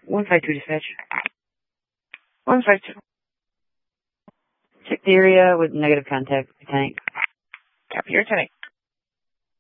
152 dispatch. 152. Check the area with negative contact with the tank. Copy your tank.